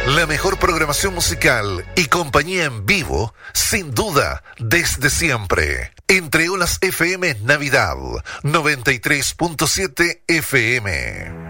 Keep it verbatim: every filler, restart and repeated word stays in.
La mejor programación musical y compañía en vivo, sin duda, desde siempre. Entre Olas F M Navidad, noventa y tres punto siete F M.